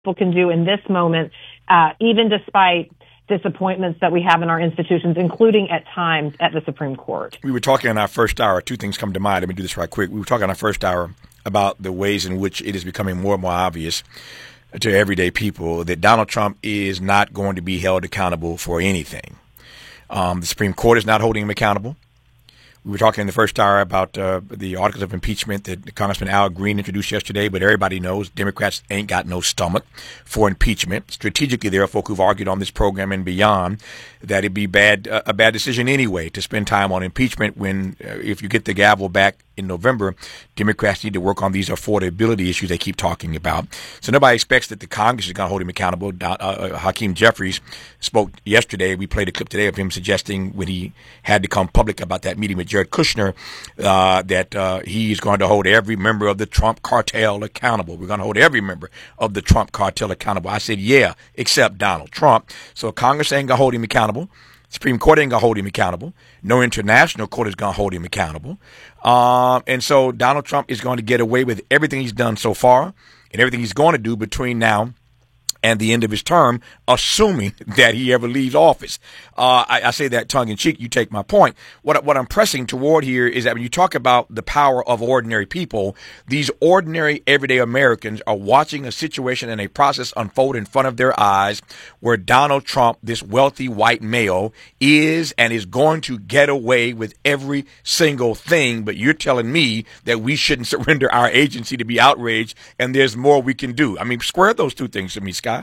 people can do in this moment, even despite disappointments that we have in our institutions, including at times at the Supreme Court. We were talking in our first hour, two things come to mind. Let me do this right quick. We were talking in our first hour about the ways in which it is becoming more and more obvious to everyday people that Donald Trump is not going to be held accountable for anything. The Supreme Court is not holding him accountable. We were talking in the first hour about the articles of impeachment that Congressman Al Green introduced yesterday, but everybody knows Democrats ain't got no stomach for impeachment. Strategically, there are folk who've argued on this program and beyond that it'd be a bad decision anyway to spend time on impeachment when, if you get the gavel back in November, Democrats need to work on these affordability issues they keep talking about. So nobody expects that the Congress is going to hold him accountable. Hakeem Jeffries spoke yesterday. We played a clip today of him suggesting when he had to come public about that meeting with Jared Kushner that he is going to hold every member of the Trump cartel accountable. We're going to hold every member of the Trump cartel accountable. I said, yeah, except Donald Trump. So Congress ain't going to hold him accountable. Supreme Court ain't going to hold him accountable. No international court is going to hold him accountable. And so Donald Trump is going to get away with everything he's done so far and everything he's going to do between now and the end of his term, assuming that he ever leaves office. I say that tongue in cheek. You take my point. What I'm pressing toward here is that when you talk about the power of ordinary people, these ordinary everyday Americans are watching a situation and a process unfold in front of their eyes where Donald Trump, this wealthy white male, is and is going to get away with every single thing. But you're telling me that we shouldn't surrender our agency to be outraged and there's more we can do. I mean, square those two things to me, Scott.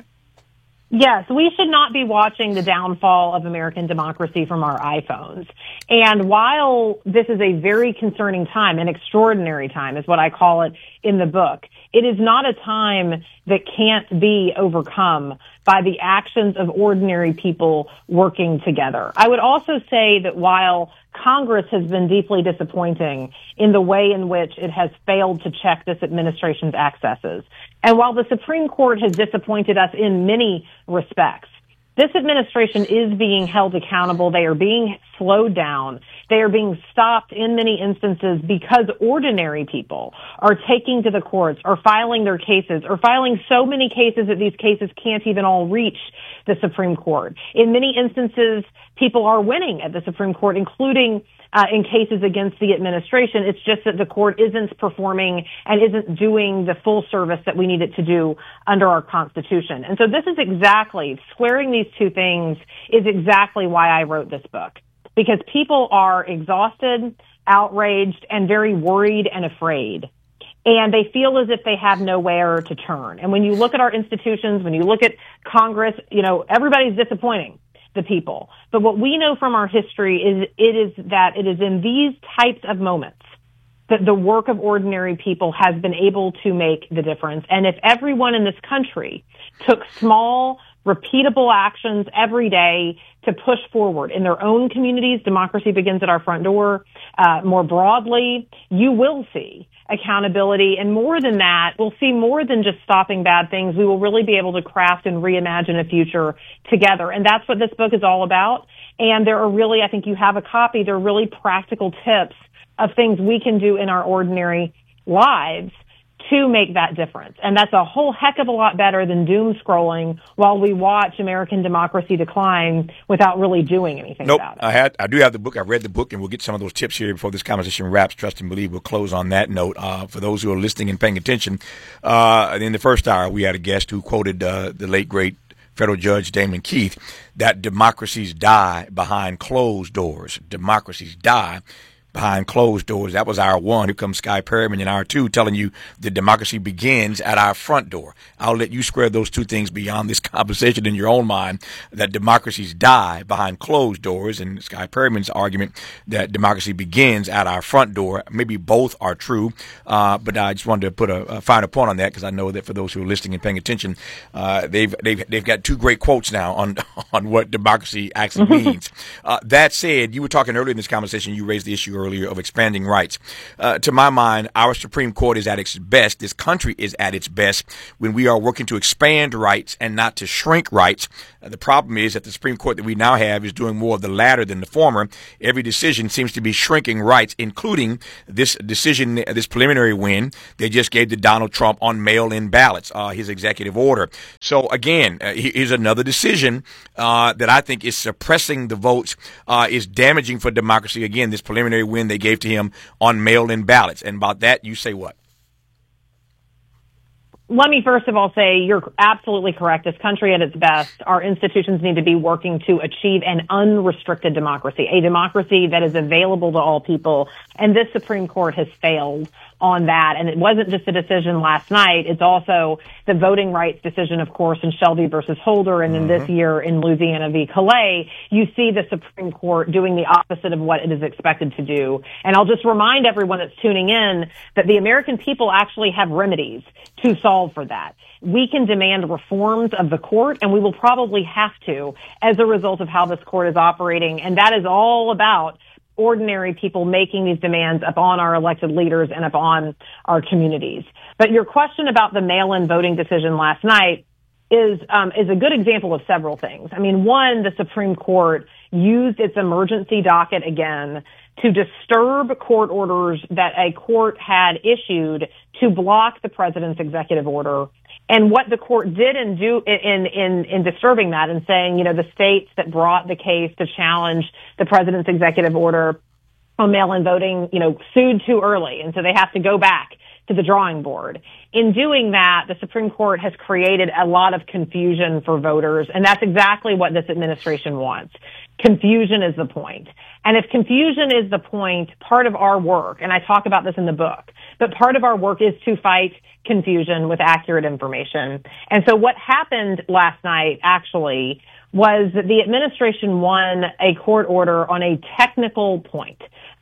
Yes, we should not be watching the downfall of American democracy from our iPhones. And while this is a very concerning time, an extraordinary time is what I call it in the book, it is not a time that can't be overcome by the actions of ordinary people working together. I would also say that while Congress has been deeply disappointing in the way in which it has failed to check this administration's excesses, and while the Supreme Court has disappointed us in many respects, this administration is being held accountable. They are being slowed down. They are being stopped in many instances because ordinary people are taking to the courts or filing their cases or filing so many cases that these cases can't even all reach the Supreme Court. In many instances, people are winning at the Supreme Court, including in cases against the administration. It's just that the court isn't performing and isn't doing the full service that we need it to do under our Constitution. And so this is exactly, squaring these two things is exactly why I wrote this book. Because people are exhausted, outraged, and very worried and afraid. And they feel as if they have nowhere to turn. And when you look at our institutions, when you look at Congress, you know, everybody's disappointing the people. But what we know from our history is it is in these types of moments that the work of ordinary people has been able to make the difference. And if everyone in this country took small, repeatable actions every day to push forward in their own communities, democracy begins at our front door. More broadly, you will see accountability. And more than that, we'll see more than just stopping bad things. We will really be able to craft and reimagine a future together. And that's what this book is all about. And there are really, I think you have a copy, there are really practical tips of things we can do in our ordinary lives to make that difference. And that's a whole heck of a lot better than doom scrolling while we watch American democracy decline without really doing anything about it. I do have the book. I read the book, and we'll get some of those tips here before this conversation wraps. Trust and believe we'll close on that note. For those who are listening and paying attention, in the first hour, we had a guest who quoted the late, great federal judge Damon Keith that democracies die behind closed doors. Democracies die behind closed doors. That was hour one. Here comes Sky Perryman in hour two telling you that democracy begins at our front door. I'll let you square those two things beyond this conversation in your own mind, that democracies die behind closed doors, and Sky Perryman's argument that democracy begins at our front door. Maybe both are true, but I just wanted to put a finer point on that because I know that for those who are listening and paying attention, they've got two great quotes now on what democracy actually means. That said, you were talking earlier in this conversation, you raised the issue earlier, of expanding rights. To my mind, our Supreme Court is at its best. This country is at its best when we are working to expand rights and not to shrink rights. The problem is that the Supreme Court that we now have is doing more of the latter than the former. Every decision seems to be shrinking rights, including this decision, this preliminary win they just gave to Donald Trump on mail-in ballots, his executive order. So again, here's another decision that I think is suppressing the votes, is damaging for democracy. Again, this preliminary win they gave to him on mail-in ballots. And about that, you say what? Let me first of all say you're absolutely correct. This country at its best, our institutions need to be working to achieve an unrestricted democracy, a democracy that is available to all people. And this Supreme Court has failed on that. And it wasn't just a decision last night. It's also the voting rights decision, of course, in Shelby versus Holder. And then this year in Louisiana v. Calais, you see the Supreme Court doing the opposite of what it is expected to do. And I'll just remind everyone that's tuning in that the American people actually have remedies to solve for that. We can demand reforms of the court, and we will probably have to as a result of how this court is operating. And that is all about ordinary people making these demands upon our elected leaders and upon our communities. But your question about the mail-in voting decision last night is a good example of several things. I mean, one, the Supreme Court used its emergency docket again to disturb court orders that a court had issued to block the president's executive order. And what the court did in disturbing that and saying, you know, the states that brought the case to challenge the president's executive order on mail-in voting, you know, sued too early. And so they have to go back to the drawing board. In doing that, the Supreme Court has created a lot of confusion for voters. And that's exactly what this administration wants. Confusion is the point. And if confusion is the point, part of our work, and I talk about this in the book, but part of our work is to fight confusion with accurate information. And so what happened last night actually was that the administration won a court order on a technical point.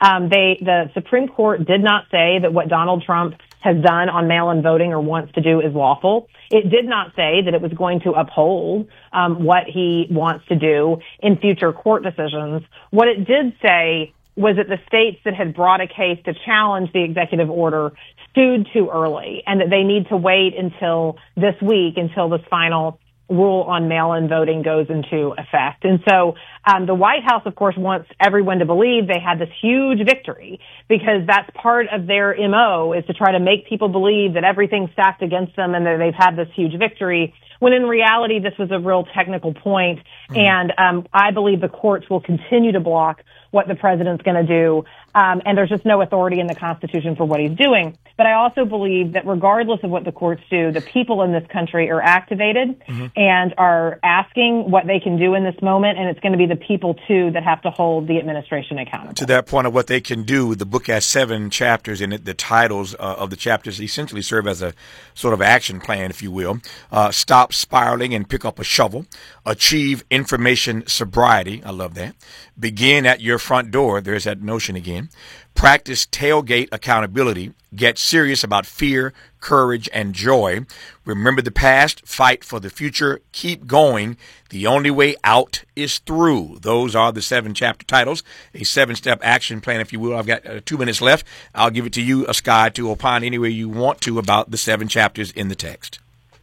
The Supreme Court did not say that what Donald Trump has done on mail-in voting or wants to do is lawful. It did not say that it was going to uphold what he wants to do in future court decisions. What it did say was that the states that had brought a case to challenge the executive order sued too early and that they need to wait until this week, until this final rule on mail-in voting goes into effect. And so the White House, of course, wants everyone to believe they had this huge victory because that's part of their MO is to try to make people believe that everything's stacked against them and that they've had this huge victory, when in reality this was a real technical point. And I believe the courts will continue to block what the president's going to do. And there's just no authority in the Constitution for what he's doing. But I also believe that regardless of what the courts do, the people in this country are activated and are asking what they can do in this moment. And it's going to be the people, too, that have to hold the administration accountable. To that point of what they can do, the book has 7 chapters in it. The titles of the chapters essentially serve as a sort of action plan, if you will. Stop spiraling and pick up a shovel. Achieve information sobriety. I love that. Begin at your front door. There's that notion again. Practice tailgate accountability. Get serious about fear, courage, and joy. Remember the past. Fight for the future. Keep going. The only way out is through. Those are the 7 chapter titles. A 7-step action plan, if you will. I've got 2 minutes left. I'll give it to you, Sky, to opine any way you want to about the 7 chapters in the text.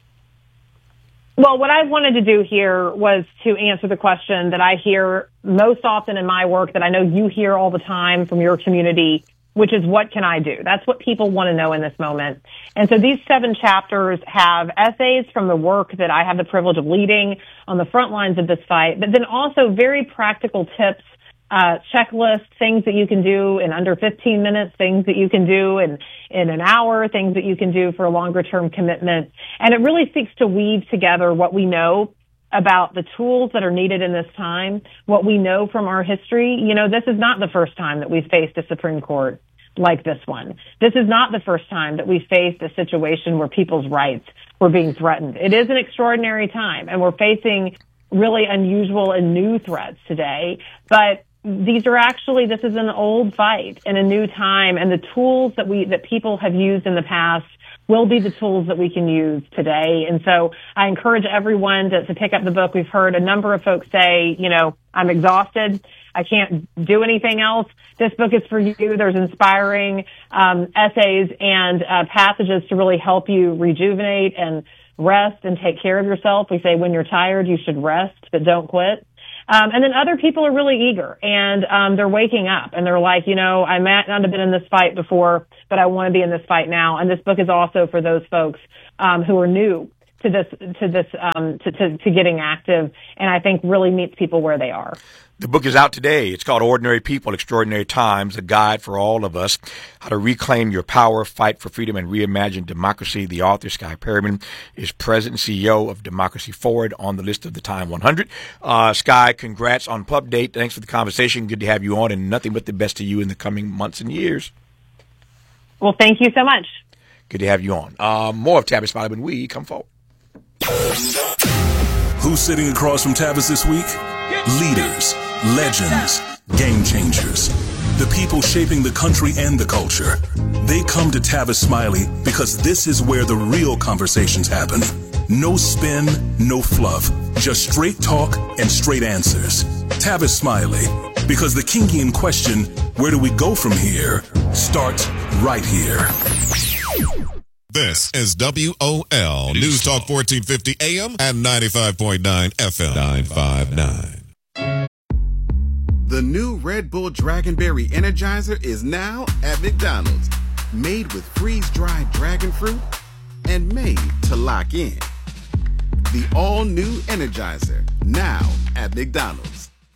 Well, what I wanted to do here was to answer the question that I hear most often in my work, that I know you hear all the time from your community, which is, what can I do? That's what people want to know in this moment. And so these 7 chapters have essays from the work that I have the privilege of leading on the front lines of this fight, but then also very practical tips, checklists, things that you can do in under 15 minutes, things that you can do in an hour, things that you can do for a longer term commitment. And it really seeks to weave together what we know about the tools that are needed in this time, what we know from our history. You know, this is not the first time that we've faced a Supreme Court like this one. This is not the first time that we faced a situation where people's rights were being threatened. It is an extraordinary time, and we're facing really unusual and new threats today. But this is an old fight in a new time, and the tools that people have used in the past will be the tools that we can use today. And so I encourage everyone to pick up the book. We've heard a number of folks say, I'm exhausted. I can't do anything else. This book is for you. There's inspiring essays and passages to really help you rejuvenate and rest and take care of yourself. We say when you're tired, you should rest, but don't quit. And then other people are really eager, and they're waking up, and they're like, I might not have been in this fight before, but I want to be in this fight now. And this book is also for those folks who are new to getting active, and I think really meets people where they are. The book is out today. It's called Ordinary People, Extraordinary Times, a guide for all of us, how to reclaim your power, fight for freedom, and reimagine democracy. The author, Sky Perryman, is president and CEO of Democracy Forward, on the list of the Time 100. Sky, congrats on Pub Date. Thanks for the conversation. Good to have you on, and nothing but the best to you in the coming months and years. Well, thank you so much. Good to have you on. More of Tavis Smiley when we come forward. Who's sitting across from Tavis this week? Leaders, legends, game changers. The people shaping the country and the culture. They come to Tavis Smiley because this is where the real conversations happen. No spin, no fluff. Just straight talk and straight answers. Tavis Smiley. Because the Kingian question, where do we go from here, starts right here. This is WOL News Talk 1450 AM and 95.9 FM 959. The new Red Bull Dragonberry Energizer is now at McDonald's. Made with freeze-dried dragon fruit and made to lock in. The all-new Energizer, now at McDonald's.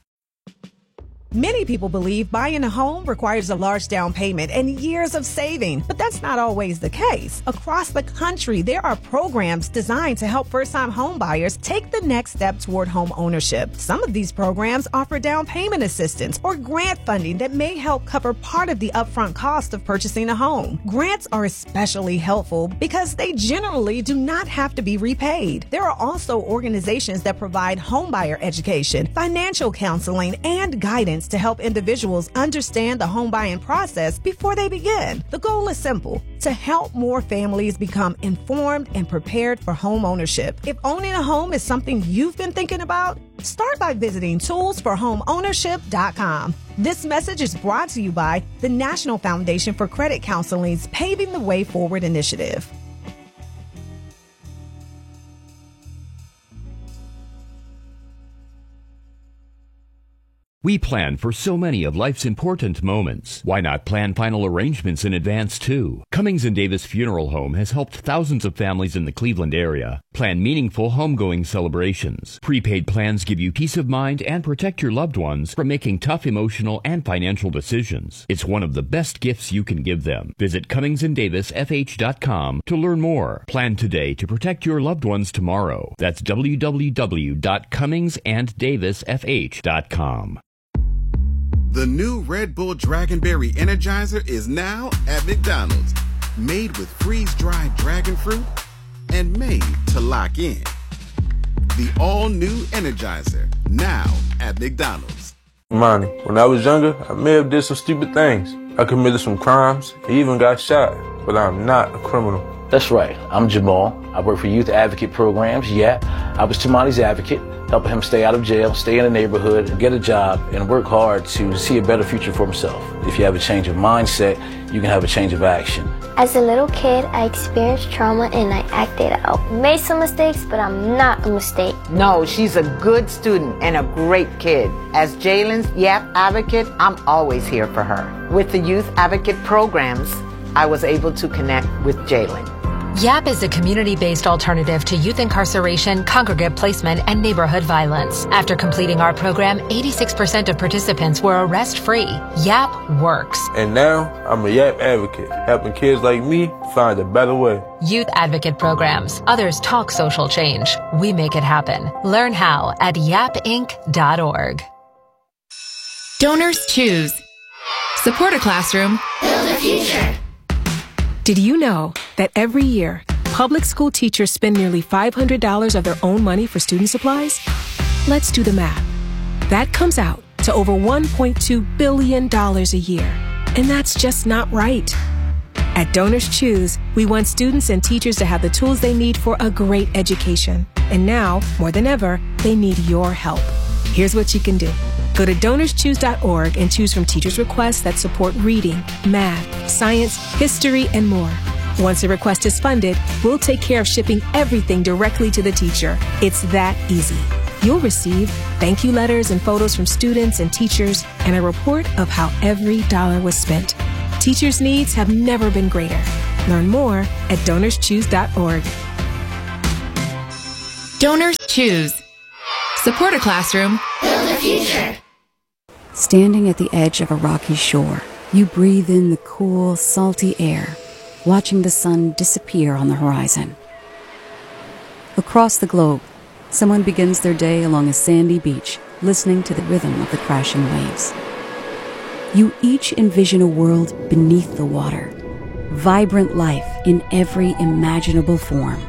Many people believe buying a home requires a large down payment and years of saving, but that's not always the case. Across the country, there are programs designed to help first-time home buyers take the next step toward home ownership. Some of these programs offer down payment assistance or grant funding that may help cover part of the upfront cost of purchasing a home. Grants are especially helpful because they generally do not have to be repaid. There are also organizations that provide homebuyer education, financial counseling, and guidance to help individuals understand the home buying process before they begin. The goal is simple: to help more families become informed and prepared for home ownership. If owning a home is something you've been thinking about, start by visiting toolsforhomeownership.com. This message is brought to you by the National Foundation for Credit Counseling's Paving the Way Forward initiative. We plan for so many of life's important moments. Why not plan final arrangements in advance, too? Cummings & Davis Funeral Home has helped thousands of families in the Cleveland area plan meaningful homegoing celebrations. Prepaid plans give you peace of mind and protect your loved ones from making tough emotional and financial decisions. It's one of the best gifts you can give them. Visit CummingsandDavisFH.com to learn more. Plan today to protect your loved ones tomorrow. That's www.CummingsandDavisFH.com. The new Red Bull Dragonberry Energizer is now at McDonald's. Made with freeze-dried dragon fruit and made to lock in. The all-new Energizer, now at McDonald's. Money. When I was younger, I may have did some stupid things. I committed some crimes, even got shot, but I'm not a criminal. That's right. I'm Jamal. I work for Youth Advocate Programs. Yeah, I was Tamani's advocate, helping him stay out of jail, stay in the neighborhood, get a job, and work hard to see a better future for himself. If you have a change of mindset, you can have a change of action. As a little kid, I experienced trauma and I acted out. Made some mistakes, but I'm not a mistake. No, she's a good student and a great kid. As Jalen's YAP advocate, I'm always here for her. With the Youth Advocate Programs, I was able to connect with Jalen. YAP is a community-based alternative to youth incarceration, congregate placement, and neighborhood violence. After completing our program, 86% of participants were arrest-free. YAP works. And now, I'm a YAP advocate, helping kids like me find a better way. Youth Advocate Programs. Others talk social change. We make it happen. Learn how at yapinc.org. Donors choose. Support a classroom. Build a future. Did you know that every year, public school teachers spend nearly $500 of their own money for student supplies? Let's do the math. That comes out to over $1.2 billion a year. And that's just not right. At Donors Choose, we want students and teachers to have the tools they need for a great education. And now, more than ever, they need your help. Here's what you can do. Go to DonorsChoose.org and choose from teachers' requests that support reading, math, science, history, and more. Once a request is funded, we'll take care of shipping everything directly to the teacher. It's that easy. You'll receive thank you letters and photos from students and teachers and a report of how every dollar was spent. Teachers' needs have never been greater. Learn more at DonorsChoose.org. Donors Choose. Support a classroom. Build a future. Standing at the edge of a rocky shore, you breathe in the cool, salty air, watching the sun disappear on the horizon. Across the globe, someone begins their day along a sandy beach, listening to the rhythm of the crashing waves. You each envision a world beneath the water, vibrant life in every imaginable form.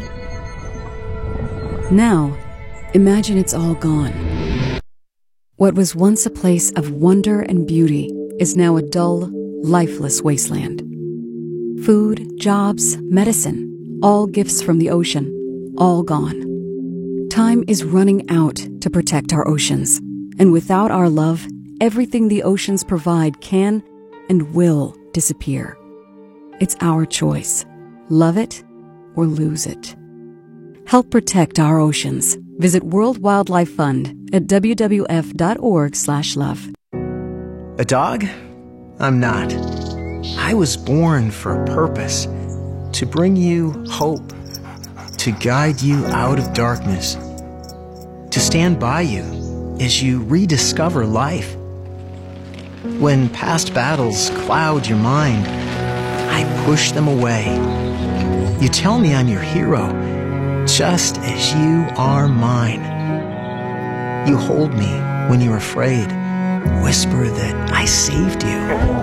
Now, imagine it's all gone. What was once a place of wonder and beauty is now a dull, lifeless wasteland. Food, jobs, medicine, all gifts from the ocean, all gone. Time is running out to protect our oceans, and without our love, everything the oceans provide can and will disappear. It's our choice. Love it or lose it. Help protect our oceans. Visit World Wildlife Fund at wwf.org/love. A dog? I'm not. I was born for a purpose, to bring you hope, to guide you out of darkness, to stand by you as you rediscover life. When past battles cloud your mind, I push them away. You tell me I'm your hero, just as you are mine. You hold me when you're afraid, whisper that I saved you.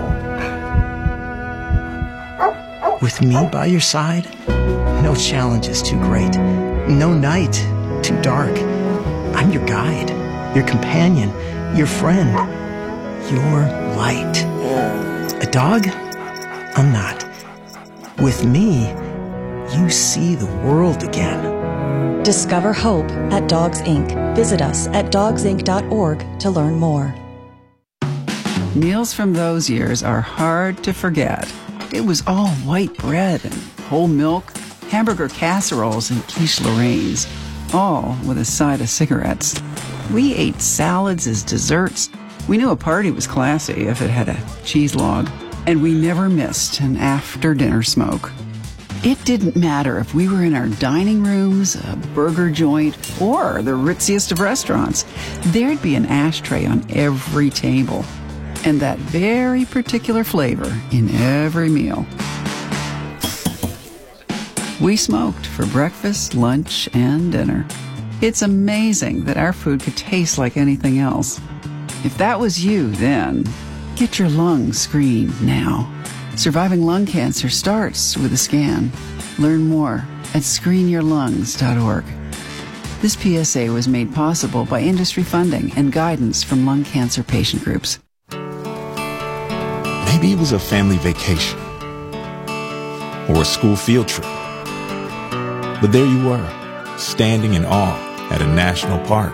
With me by your side, no challenge is too great, no night too dark. I'm your guide, your companion, your friend, your light. A dog? I'm not. With me, you see the world again. Discover hope at Dogs Inc. Visit us at dogsinc.org to learn more. Meals from those years are hard to forget. It was all white bread and whole milk, hamburger casseroles and quiche Lorraine's, all with a side of cigarettes. We ate salads as desserts. We knew a party was classy if it had a cheese log, and we never missed an after-dinner smoke. It didn't matter if we were in our dining rooms, a burger joint, or the ritziest of restaurants. There'd be an ashtray on every table, and that very particular flavor in every meal. We smoked for breakfast, lunch, and dinner. It's amazing that our food could taste like anything else. If that was you then, get your lungs screened now. Surviving lung cancer starts with a scan. Learn more at screenyourlungs.org. This PSA was made possible by industry funding and guidance from lung cancer patient groups. Maybe it was a family vacation or a school field trip. But there you were, standing in awe at a national park.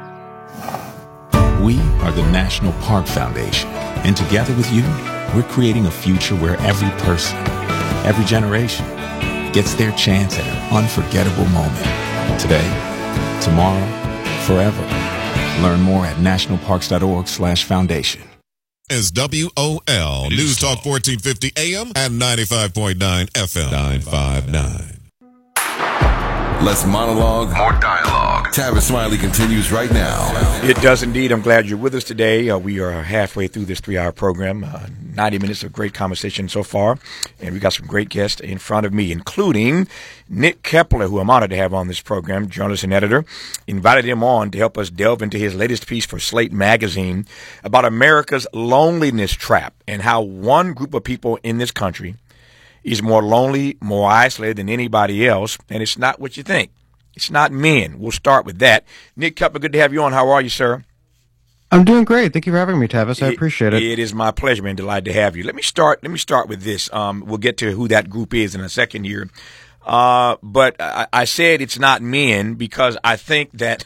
We are the National Park Foundation, and together with you, we're creating a future where every person, every generation, gets their chance at an unforgettable moment. Today, tomorrow, forever. Learn more at nationalparks.org/foundation. Is WOL News Talk 1450 AM and 95.9 FM. 959. Less monologue, more dialogue. Tavis Smiley continues right now. It does indeed. I'm glad you're with us today. We are halfway through this 3-hour program. 90 minutes of great conversation so far. And we got some great guests in front of me, including Nick Kepler, who I'm honored to have on this program, journalist and editor. Invited him on to help us delve into his latest piece for Slate Magazine about America's loneliness trap and how one group of people in this country is more lonely, more isolated than anybody else, and it's not what you think. It's not men. We'll start with that. Nick Kepler, good to have you on. How are you, sir? I'm doing great. Thank you for having me, Tavis. I appreciate it. It is my pleasure, man. Delighted to have you. Let me start with this. We'll get to who that group is in a second here. But I said it's not men because I think that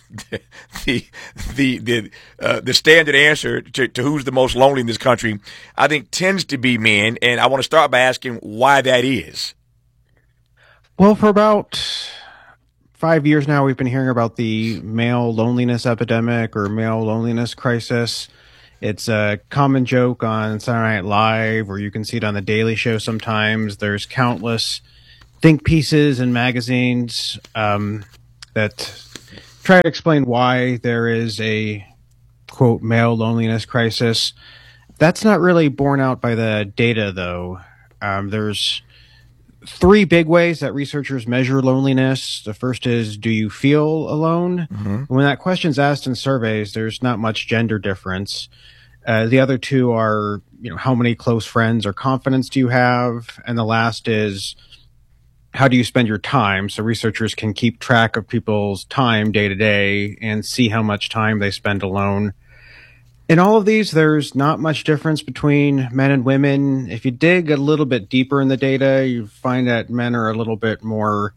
the standard answer to who's the most lonely in this country, I think tends to be men. And I want to start by asking why that is. Well, for about 5 years now, we've been hearing about the male loneliness epidemic or male loneliness crisis. It's a common joke on Saturday Night Live, or you can see it on The Daily Show sometimes. There's countless think pieces in magazines that try to explain why there is a, quote, male loneliness crisis. That's not really borne out by the data, though. There's 3 big ways that researchers measure loneliness. The first is, do you feel alone? Mm-hmm. When that question's asked in surveys, there's not much gender difference. The other 2 are, how many close friends or confidence do you have? And the last is, how do you spend your time? So researchers can keep track of people's time day to day and see how much time they spend alone. In all of these, there's not much difference between men and women. If you dig a little bit deeper in the data, you find that men are a little bit more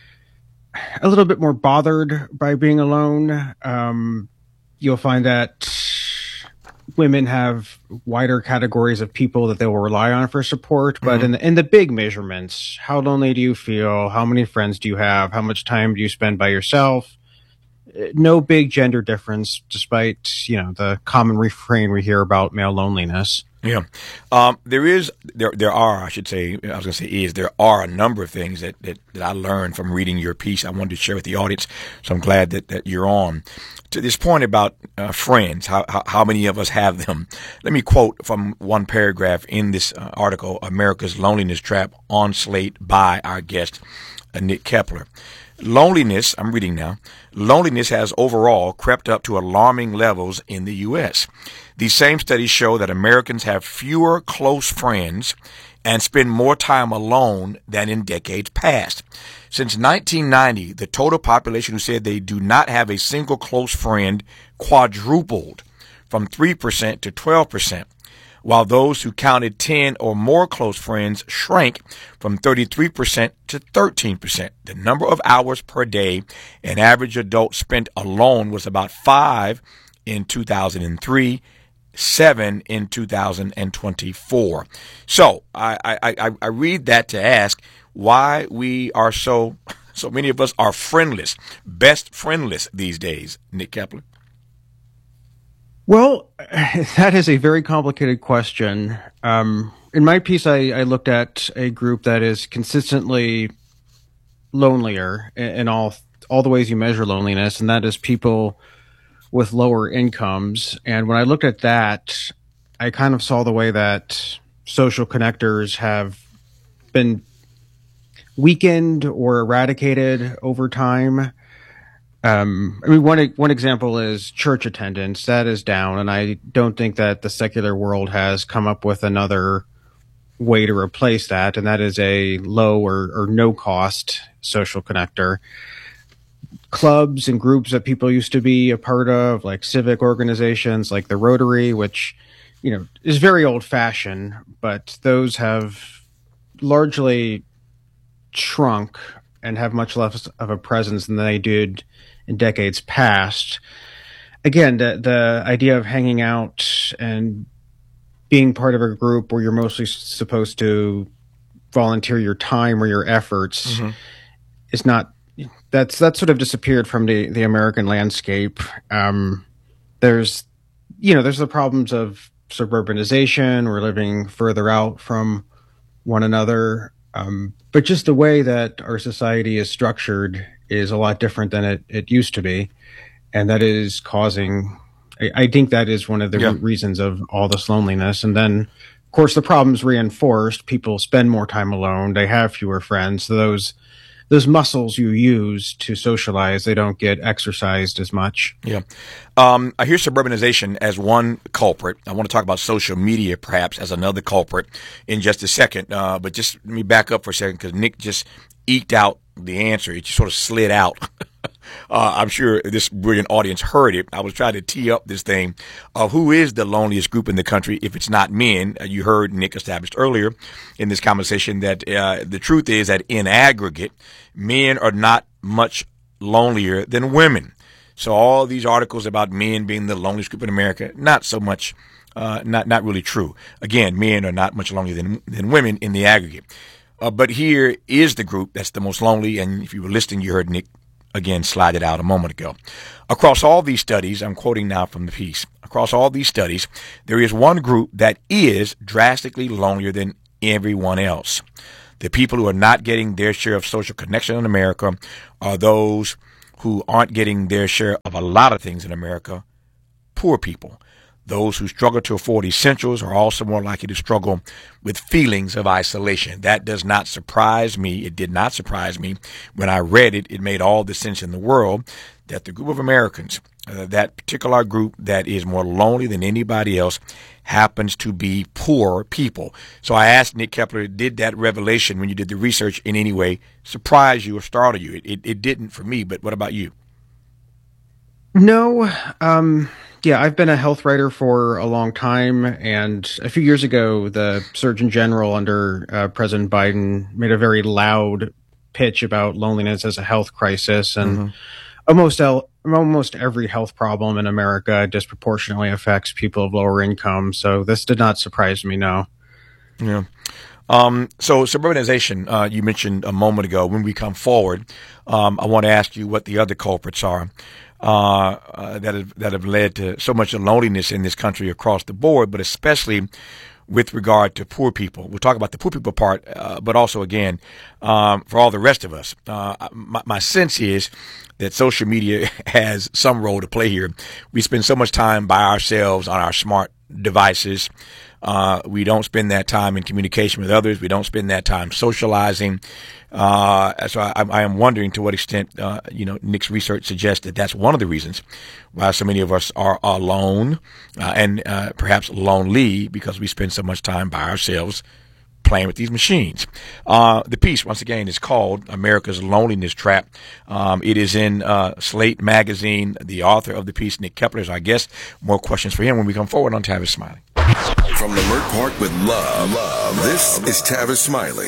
bothered by being alone. You'll find that women have wider categories of people that they will rely on for support. But in the big measurements, how lonely do you feel? How many friends do you have? How much time do you spend by yourself? No big gender difference, despite, the common refrain we hear about male loneliness. Yeah. There are a number of things that I learned from reading your piece I wanted to share with the audience. So I'm glad that you're on. To this point about friends, how many of us have them? Let me quote from one paragraph in this article, America's Loneliness Trap, on Slate by our guest, Nick Kepler. Loneliness, I'm reading now, loneliness has overall crept up to alarming levels in the U.S. These same studies show that Americans have fewer close friends and spend more time alone than in decades past. Since 1990, the total population who said they do not have a single close friend quadrupled from 3% to 12%. While those who counted 10 or more close friends shrank from 33% to 13%. The number of hours per day an average adult spent alone was about 5 in 2003, 7 in 2024. So I read that to ask why we are so many of us are friendless, best friendless these days, Nick Kepler. Well, that is a very complicated question. In my piece, I looked at a group that is consistently lonelier in all the ways you measure loneliness, and that is people with lower incomes. And when I looked at that, I kind of saw the way that social connectors have been weakened or eradicated over time. One example is church attendance. That is down, and I don't think that the secular world has come up with another way to replace that, and that is a low or no cost social connector. Clubs and groups that people used to be a part of, like civic organizations like the Rotary, which, is very old fashioned, but those have largely shrunk and have much less of a presence than they did in decades past. Again, the idea of hanging out and being part of a group where you're mostly supposed to volunteer your time or your efforts is not, that's sort of disappeared from the American landscape. There's the problems of suburbanization. We're living further out from one another. But just the way that our society is structured is a lot different than it used to be. And that is causing, I think that is one of the reasons of all this loneliness. And then, of course, the problem's reinforced. People spend more time alone. They have fewer friends. So those muscles you use to socialize, they don't get exercised as much. Yeah. I hear suburbanization as one culprit. I want to talk about social media perhaps as another culprit in just a second. But just let me back up for a second because Nick just eked out the answer. It just sort of slid out. I'm sure this brilliant audience heard it. I was trying to tee up this thing of who is the loneliest group in the country if it's not men. You heard Nick established earlier in this conversation that the truth is that in aggregate, men are not much lonelier than women. So all these articles about men being the loneliest group in America, not so much, not really true. Again, men are not much lonelier than women in the aggregate. But here is the group that's the most lonely, and if you were listening, you heard Nick again slide it out a moment ago. Across all these studies, I'm quoting now from the piece, across all these studies, there is one group that is drastically lonelier than everyone else. The people who are not getting their share of social connection in America are those who aren't getting their share of a lot of things in America, poor people. Those who struggle to afford essentials are also more likely to struggle with feelings of isolation. That does not surprise me. It did not surprise me. When I read it, it made all the sense in the world that the group of Americans, that particular group that is more lonely than anybody else, happens to be poor people. So I asked Nick Kepler, did that revelation, when you did the research, in any way surprise you or startle you? It didn't for me, but what about you? No. Yeah, I've been a health writer for a long time, and a few years ago, the Surgeon General under President Biden made a very loud pitch about loneliness as a health crisis, and almost every health problem in America disproportionately affects people of lower income. So this did not surprise me. No. Yeah. So suburbanization, you mentioned a moment ago. When we come forward, I want to ask you what the other culprits are that have led to so much loneliness in this country across the board, but especially with regard to poor people. We'll talk about the poor people part, but also, again, for all the rest of us. My sense is that social media has some role to play here. We spend so much time by ourselves on our smart devices. We don't spend that time in communication with others. We don't spend that time socializing. So I am wondering to what extent, Nick's research suggests that that's one of the reasons why so many of us are alone and perhaps lonely, because we spend so much time by ourselves playing with these machines. The piece, once again, is called America's Loneliness Trap. It is in Slate magazine. The author of the piece, Nick Kepler, is our guest. More questions for him when we come forward on Tavis Smiley. From Leimert Park with love, this is Tavis Smiley.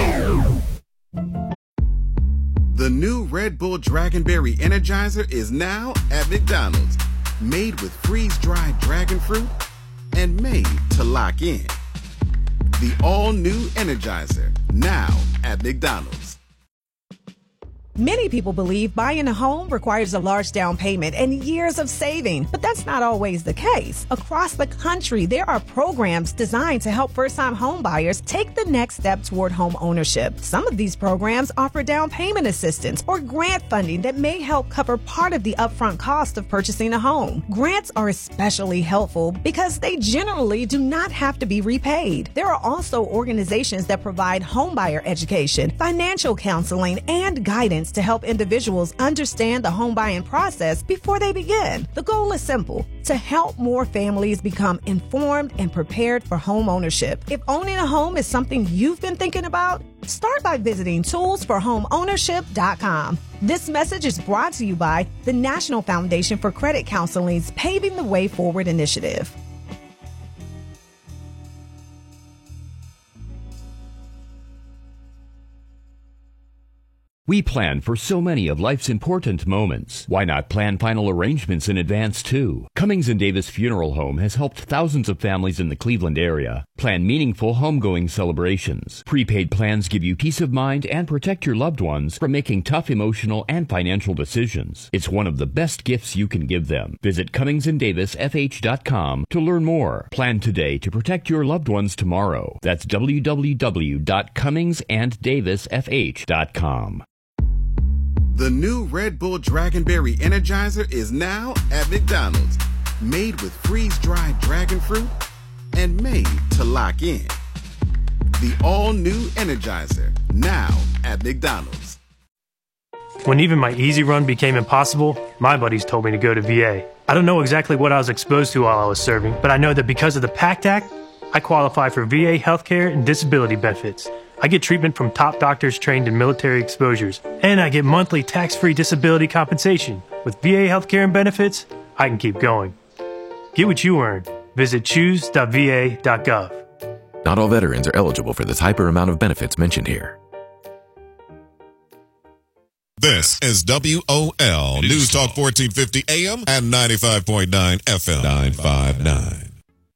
The new Red Bull Dragonberry Energizer is now at McDonald's. Made with freeze-dried dragon fruit and made to lock in. The all-new Energizer, now at McDonald's. Many people believe buying a home requires a large down payment and years of saving, but that's not always the case. Across the country, there are programs designed to help first-time home buyers take the next step toward home ownership. Some of these programs offer down payment assistance or grant funding that may help cover part of the upfront cost of purchasing a home. Grants are especially helpful because they generally do not have to be repaid. There are also organizations that provide homebuyer education, financial counseling, and guidance to help individuals understand the home buying process before they begin. The goal is simple: to help more families become informed and prepared for home ownership. If owning a home is something you've been thinking about, start by visiting toolsforhomeownership.com. This message is brought to you by the National Foundation for Credit Counseling's Paving the Way Forward initiative. We plan for so many of life's important moments. Why not plan final arrangements in advance, too? Cummings & Davis Funeral Home has helped thousands of families in the Cleveland area plan meaningful homegoing celebrations. Prepaid plans give you peace of mind and protect your loved ones from making tough emotional and financial decisions. It's one of the best gifts you can give them. Visit CummingsandDavisFH.com to learn more. Plan today to protect your loved ones tomorrow. That's www.CummingsandDavisFH.com. The new Red Bull Dragonberry Energizer is now at McDonald's. Made with freeze-dried dragon fruit and made to lock in. The all-new Energizer, now at McDonald's. When even my easy run became impossible, my buddies told me to go to VA. I don't know exactly what I was exposed to while I was serving, but I know that because of the PACT Act, I qualify for VA healthcare and disability benefits. I get treatment from top doctors trained in military exposures, and I get monthly tax-free disability compensation. With VA healthcare and benefits, I can keep going. Get what you earn. Visit choose.va.gov. Not all veterans are eligible for the type or amount of benefits mentioned here. This is WOL News Talk 1450 AM and 95.9 FM. 959.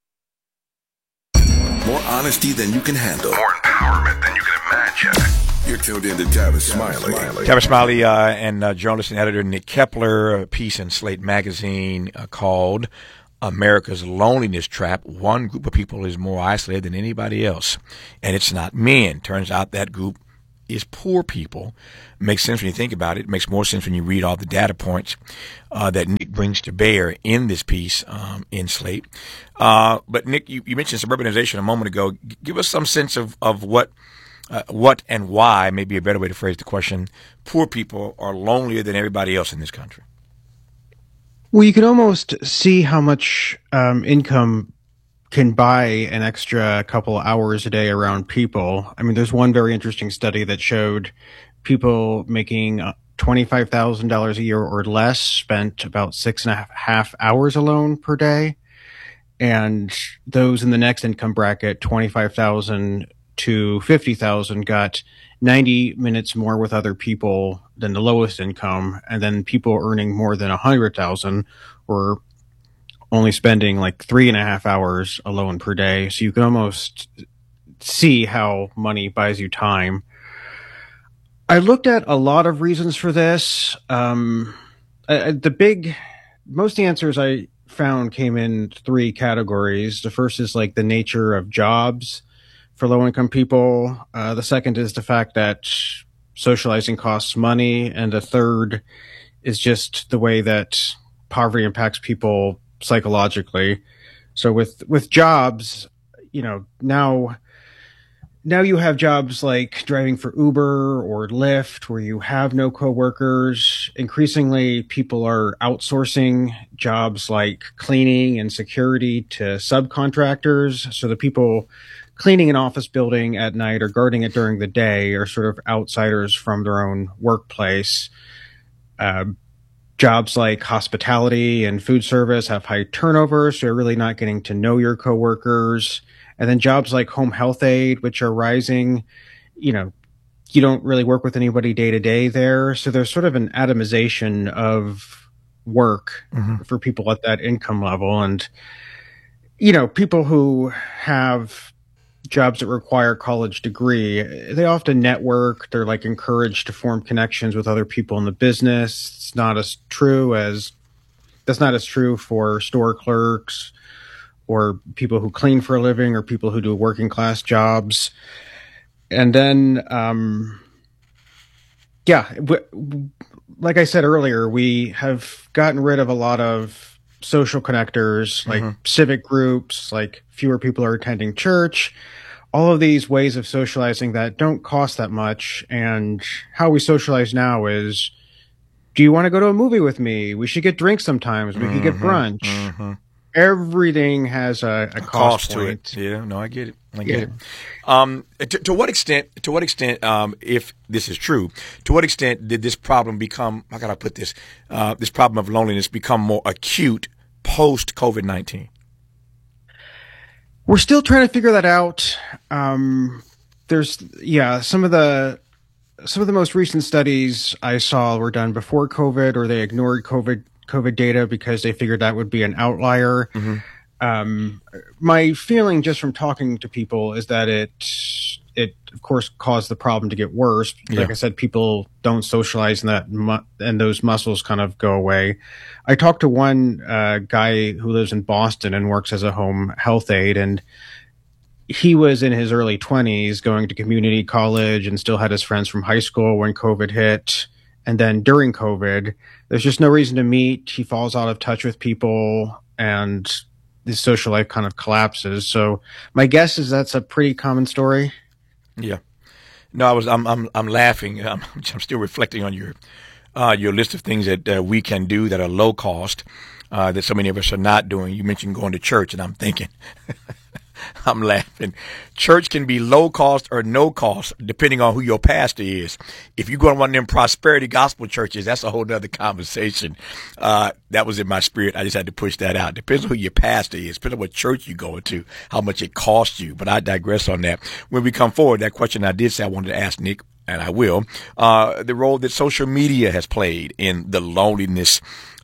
More honesty than you can handle. More empowerment than you can imagine. You're tuned in to Tavis Smiley. Tavis Smiley and journalist and editor Nick Kepler, a piece in Slate magazine called America's Loneliness Trap. One group of people is more isolated than anybody else, and it's not men. Turns out that group is poor people. Makes sense when you think about it. It makes more sense when you read all the data points that Nick brings to bear in this piece in Slate. But Nick, you mentioned suburbanization a moment ago. Give us some sense of what and why, maybe a better way to phrase the question, poor people are lonelier than everybody else in this country. Well, you can almost see how much income can buy an extra couple hours a day around people. I mean, there's one very interesting study that showed people making $25,000 a year or less spent about 6.5 hours alone per day. And those in the next income bracket, 25,000 to 50,000, got 90 minutes more with other people than the lowest income. And then people earning more than 100,000 were only spending like 3.5 hours alone per day. So you can almost see how money buys you time. I looked at a lot of reasons for this. Most answers I found came in 3 categories. The first is like the nature of jobs for low-income people. The second is the fact that socializing costs money. And the third is just the way that poverty impacts people psychologically. So with jobs, now you have jobs like driving for Uber or Lyft where you have no coworkers. Increasingly, people are outsourcing jobs like cleaning and security to subcontractors. So the people cleaning an office building at night or guarding it during the day are sort of outsiders from their own workplace. Jobs like hospitality and food service have high turnover, so you're really not getting to know your coworkers. And then jobs like home health aide, which are rising, you don't really work with anybody day to day there. So there's sort of an atomization of work for people at that income level. And, people who have jobs that require college degree, they often network. They're like encouraged to form connections with other people in the business. That's not as true for store clerks or people who clean for a living or people who do working class jobs. And then, like I said earlier, we have gotten rid of a lot of social connectors, like civic groups, like fewer people are attending church, all of these ways of socializing that don't cost that much. And how we socialize now is, do you want to go to a movie with me? We should get drinks sometimes. We could get brunch. Everything has a cost to point. it. Yeah, no, I get it. To what extent, if this is true, to what extent did this problem become, how can I put this, this problem of loneliness become more acute post COVID-19? We're still trying to figure that out. There's some of the most recent studies I saw were done before COVID, or they ignored COVID data because they figured that would be an outlier. My feeling just from talking to people is that it of course caused the problem to get worse. Like I said, people don't socialize and those muscles kind of go away. I talked to one guy who lives in Boston and works as a home health aide, and he was in his early 20s going to community college and still had his friends from high school when COVID hit. And then during COVID, there's just no reason to meet. He falls out of touch with people and his social life kind of collapses. So my guess is that's a pretty common story. Yeah. No, I'm laughing. I'm still reflecting on your list of things that we can do that are low cost, that so many of us are not doing. You mentioned going to church, and I'm thinking, I'm laughing. Church can be low cost or no cost, depending on who your pastor is. If you go to one of them prosperity gospel churches, that's a whole nother conversation. That was in my spirit. I just had to push that out. Depends on who your pastor is. Depends on what church you go to, how much it costs you. But I digress on that. When we come forward, that question I did say I wanted to ask Nick, and I will, the role that social media has played in the loneliness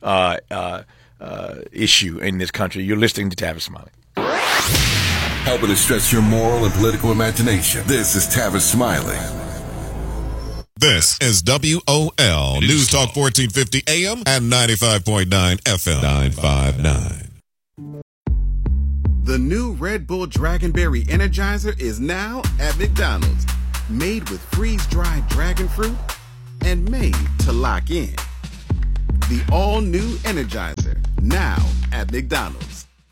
issue in this country. You're listening to Tavis Smiley. Helping to stretch your moral and political imagination. This is Tavis Smiley. This is WOL News Talk 1450 AM and 95.9 FM. 959. The new Red Bull Dragonberry Energizer is now at McDonald's. Made with freeze-dried dragon fruit and made to lock in. The all-new Energizer, now at McDonald's.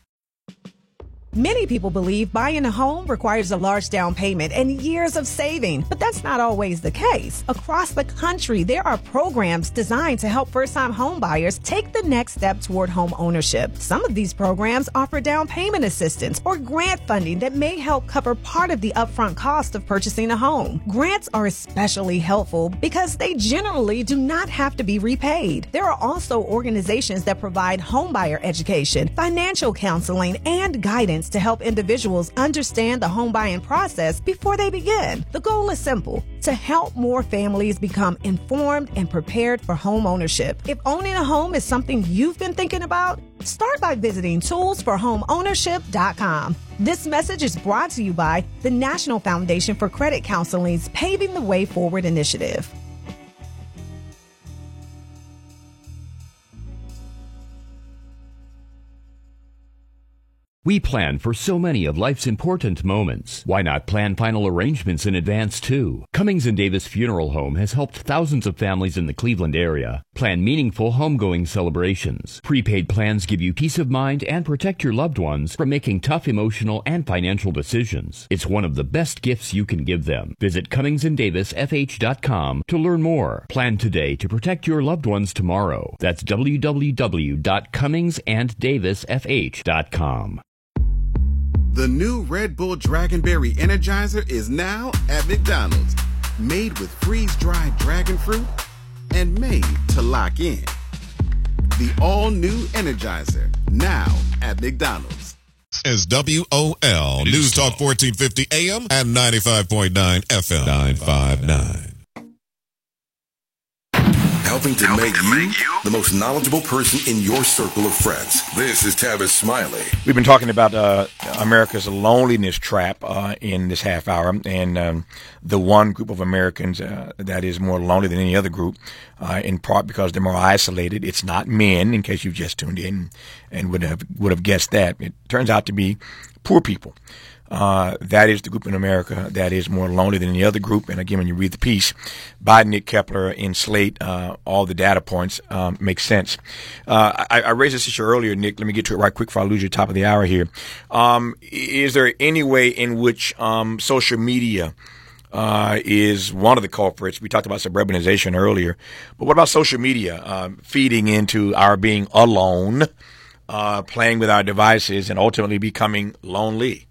Many people believe buying a home requires a large down payment and years of saving, but that's not always the case. Across the country, there are programs designed to help first-time home buyers take the next step toward home ownership. Some of these programs offer down payment assistance or grant funding that may help cover part of the upfront cost of purchasing a home. Grants are especially helpful because they generally do not have to be repaid. There are also organizations that provide homebuyer education, financial counseling, and guidance to help individuals understand the home buying process before they begin. The goal is simple: to help more families become informed and prepared for home ownership. If owning a home is something you've been thinking about, start by visiting toolsforhomeownership.com. This message is brought to you by the National Foundation for Credit Counseling's Paving the Way Forward initiative. We plan for so many of life's important moments. Why not plan final arrangements in advance, too? Cummings & Davis Funeral Home has helped thousands of families in the Cleveland area plan meaningful homegoing celebrations. Prepaid plans give you peace of mind and protect your loved ones from making tough emotional and financial decisions. It's one of the best gifts you can give them. Visit CummingsandDavisFH.com to learn more. Plan today to protect your loved ones tomorrow. That's www.CummingsandDavisFH.com. The new Red Bull Dragonberry Energizer is now at McDonald's. Made with freeze-dried dragon fruit and made to lock in. The all-new Energizer, now at McDonald's. Is WOL News Talk 1450 AM and 95.9 FM. 959. Helping to make you the most knowledgeable person in your circle of friends. This is Tavis Smiley. We've been talking about America's loneliness trap in this half hour, and the one group of Americans that is more lonely than any other group, in part because they're more isolated. It's not men, in case you've just tuned in and would have guessed that. It turns out to be poor people. That is the group in America that is more lonely than any other group. And again, when you read the piece by Nick Kepler in Slate, all the data points make sense. I raised this issue earlier, Nick. Let me get to it right quick before I lose you top of the hour here. Is there any way in which social media is one of the culprits? We talked about suburbanization earlier, but what about social media feeding into our being alone, playing with our devices, and ultimately becoming lonely?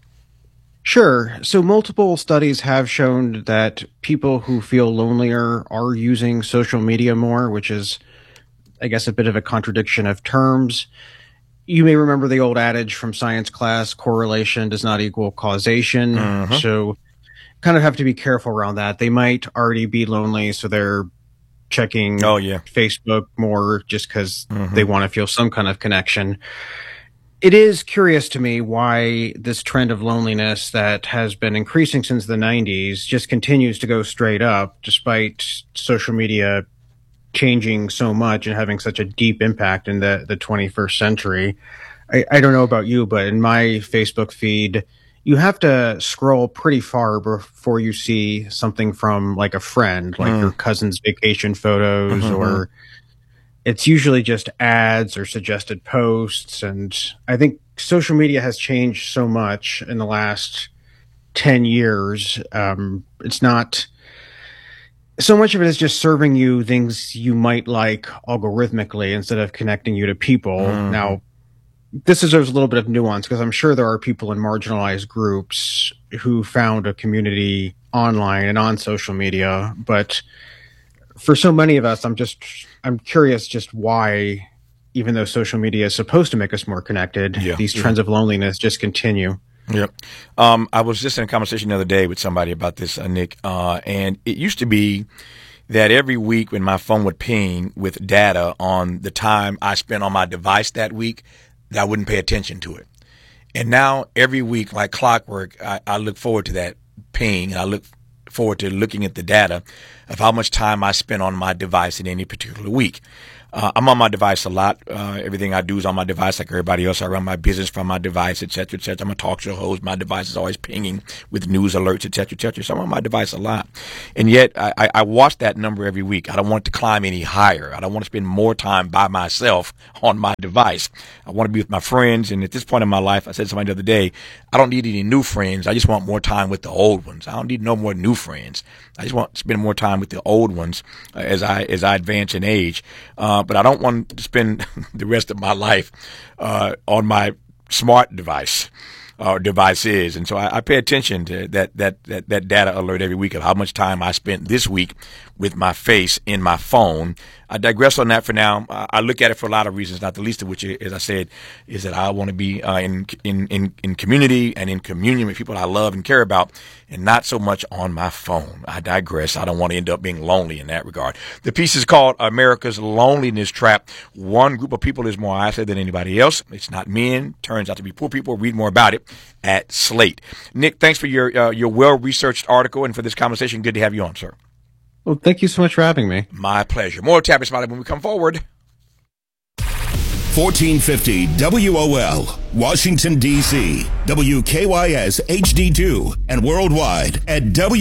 Sure. So multiple studies have shown that people who feel lonelier are using social media more, which is, I guess, a bit of a contradiction of terms. You may remember the old adage from science class, correlation does not equal causation. Mm-hmm. So kind of have to be careful around that. They might already be lonely, so they're checking Facebook more just because they want to feel some kind of connection. It is curious to me why this trend of loneliness that has been increasing since the 90s just continues to go straight up, despite social media changing so much and having such a deep impact in the 21st century. I don't know about you, but in my Facebook feed, you have to scroll pretty far before you see something from like a friend, like your cousin's vacation photos or... It's usually just ads or suggested posts. And I think social media has changed so much in the last 10 years. It's not so much of it is just serving you things you might like algorithmically instead of connecting you to people. Now, this deserves a little bit of nuance because I'm sure there are people in marginalized groups who found a community online and on social media. But for so many of us, I'm curious just why, even though social media is supposed to make us more connected, these trends of loneliness just continue. Yep. I was just in a conversation the other day with somebody about this, Nick, and it used to be that every week when my phone would ping with data on the time I spent on my device that week, that I wouldn't pay attention to it. And now every week, like clockwork, I look forward to that ping, and I look forward to looking at the data of how much time I spent on my device in any particular week. I'm on my device a lot. Everything I do is on my device, like everybody else. I run my business from my device, et cetera, et cetera. I'm a talk show host. My device is always pinging with news alerts, et cetera, et cetera. So I'm on my device a lot. And yet I watch that number every week. I don't want it to climb any higher. I don't want to spend more time by myself on my device. I want to be with my friends. And at this point in my life, I said to somebody the other day, I don't need any new friends. I just want more time with the old ones. I don't need no more new friends. I just want to spend more time with the old ones as I advance in age. But I don't want to spend the rest of my life on my smart device or devices. And so I pay attention to that data alert every week of how much time I spent this week with my face in my phone. I digress on that for now. I look at it for a lot of reasons, not the least of which, as I said, is that I want to be in community and in communion with people I love and care about, and not so much on my phone. I digress. I don't want to end up being lonely in that regard. The piece is called America's Loneliness Trap. One group of people is more isolated than anybody else. It's not men. Turns out to be poor people. Read more about it at Slate. Nick, thanks for your well-researched article and for this conversation. Good to have you on, sir. Well, thank you so much for having me. My pleasure. More Tavis Smiley when we come forward. 1450 WOL, Washington, D.C., WKYS HD2, and worldwide at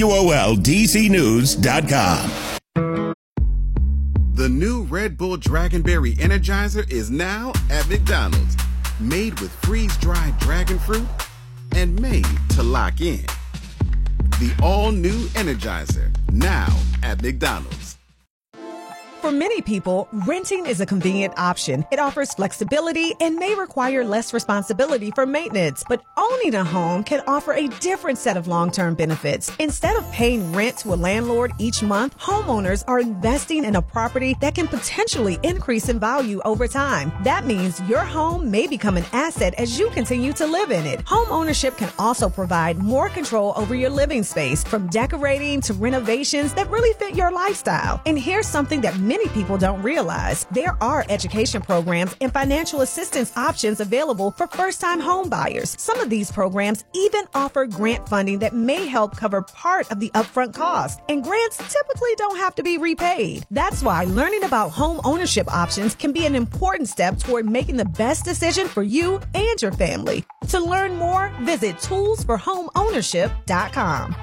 WOLDCnews.com. The new Red Bull Dragonberry Energizer is now at McDonald's. Made with freeze-dried dragon fruit and made to lock in. The all-new Energizer, now at McDonald's. For many people, renting is a convenient option. It offers flexibility and may require less responsibility for maintenance. But owning a home can offer a different set of long-term benefits. Instead of paying rent to a landlord each month, homeowners are investing in a property that can potentially increase in value over time. That means your home may become an asset as you continue to live in it. Home ownership can also provide more control over your living space, from decorating to renovations that really fit your lifestyle. And here's something that many people don't realize. There are education programs and financial assistance options available for first-time home buyers. Some of these programs even offer grant funding that may help cover part of the upfront cost. And grants typically don't have to be repaid. That's why learning about home ownership options can be an important step toward making the best decision for you and your family. To learn more, visit toolsforhomeownership.com.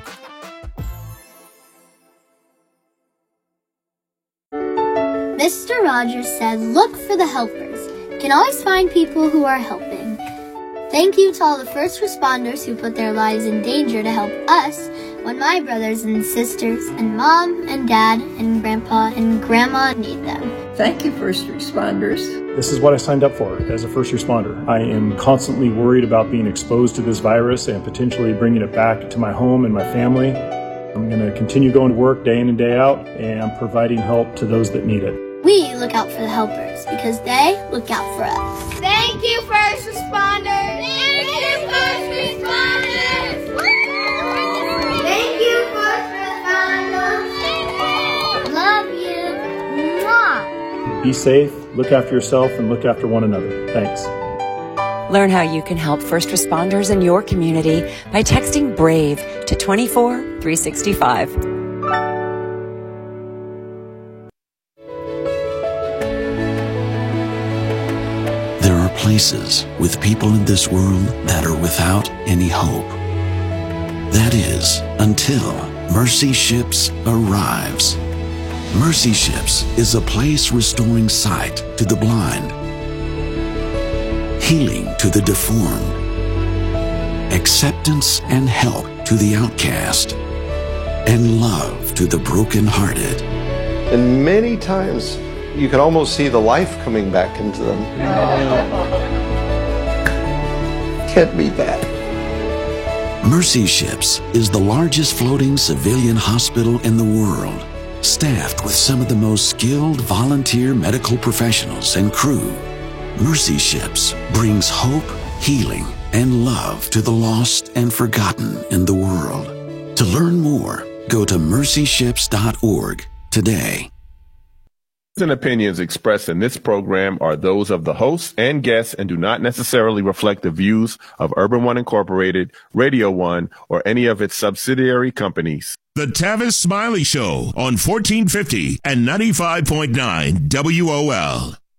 Mr. Rogers said, look for the helpers. You can always find people who are helping. Thank you to all the first responders who put their lives in danger to help us when my brothers and sisters and mom and dad and grandpa and grandma need them. Thank you, first responders. This is what I signed up for as a first responder. I am constantly worried about being exposed to this virus and potentially bringing it back to my home and my family. I'm going to continue going to work day in and day out and providing help to those that need it. We look out for the helpers because they look out for us. Thank you, first responders! Thank you, first responders! Thank you, first responders! Love you! Mwah! Be safe, look after yourself, and look after one another. Thanks. Learn how you can help first responders in your community by texting BRAVE to 24365. There are places with people in this world that are without any hope. That is, until Mercy Ships arrives. Mercy Ships is a place restoring sight to the blind, healing to the deformed, acceptance and help to the outcast, and love to the brokenhearted. And many times you can almost see the life coming back into them. can't be that. Mercy Ships is the largest floating civilian hospital in the world, staffed with some of the most skilled volunteer medical professionals and crew. Mercy Ships brings hope, healing, and love to the lost and forgotten in the world. To learn more, go to mercyships.org today. And opinions expressed in this program are those of the hosts and guests and do not necessarily reflect the views of Urban One Incorporated, Radio One, or any of its subsidiary companies. The Tavis Smiley Show on 1450 and 95.9 WOL.